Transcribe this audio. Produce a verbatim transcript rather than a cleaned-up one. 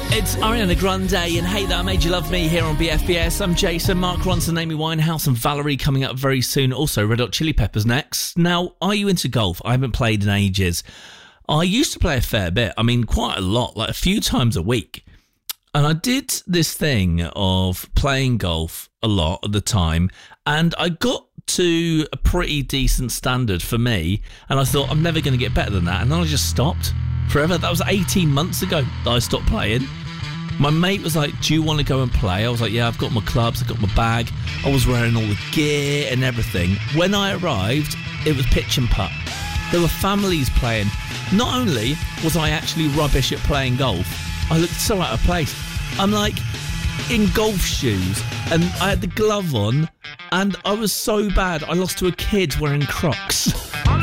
It's Ariana Grande and Hey That Made You Love Me here on B F B S. I'm Jason. Mark Ronson, Amy Winehouse and Valerie coming up very soon. Also, Red Hot Chili Peppers next. Now, are you into golf? I haven't played in ages. I used to play a fair bit. I mean, quite a lot, like a few times a week. And I did this thing of playing golf a lot at the time. And I got to a pretty decent standard for me. And I thought, I'm never going to get better than that. And then I just stopped forever. That was eighteen months ago that I stopped playing. My mate was like, do you want to go and play? I was like, yeah, I've got my clubs, I've got my bag. I was wearing all the gear and everything. When I arrived, it was pitch and putt. There were families playing. Not only was I actually rubbish at playing golf, I looked so out of place. I'm like in golf shoes and I had the glove on and I was so bad I lost to a kid wearing Crocs.